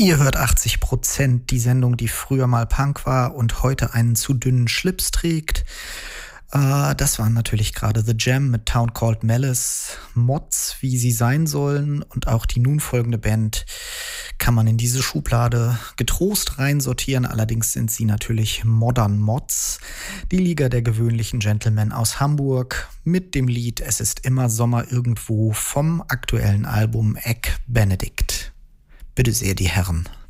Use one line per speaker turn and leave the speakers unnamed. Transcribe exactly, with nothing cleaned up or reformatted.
Ihr hört achtzig Prozent, die Sendung, die früher mal Punk war und heute einen zu dünnen Schlips trägt. Äh, das waren natürlich gerade The Jam mit Town Called Malice, Mods, wie sie sein sollen, und auch die nun folgende Band kann man in diese Schublade getrost reinsortieren. Allerdings sind sie natürlich Modern Mods, die Liga der gewöhnlichen Gentlemen aus Hamburg mit dem Lied Es ist immer Sommer irgendwo vom aktuellen Album Egg Benedict. Bitte sehr, die Herren.